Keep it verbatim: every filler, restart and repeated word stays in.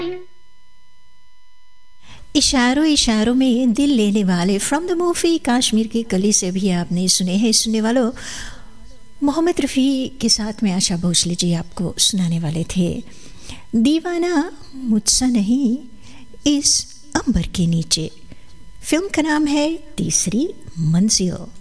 इशारों इशारों में दिल लेने वाले फ्रॉम द मूवी कश्मीर की कली से भी आपने सुने हैं। सुनने वालों, मोहम्मद रफ़ी के साथ में आशा भोसले जी आपको सुनाने वाले थे दीवाना मुझसा नहीं इस अंबर के नीचे। फिल्म का नाम है तीसरी मंजिल।